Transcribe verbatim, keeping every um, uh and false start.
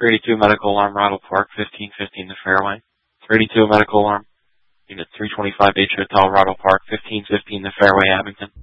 three eighty-two Medical Alarm, Rattle Park, fifteen fifteen The Fairway. three eighty-two Medical Alarm, Unit three twenty-five H Hotel, Rattle Park, fifteen fifteen The Fairway, Abington.